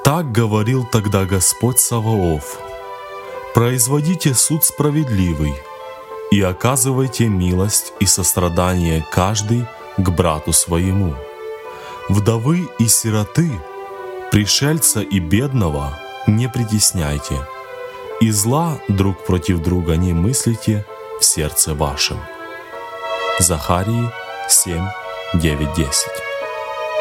Так говорил тогда Господь Саваоф: производите суд справедливый и оказывайте милость и сострадание каждый к брату своему. Вдовы и сироты, пришельца и бедного не притесняйте, и зла друг против друга не мыслите в сердце вашем. Захарии 7, 9, 10.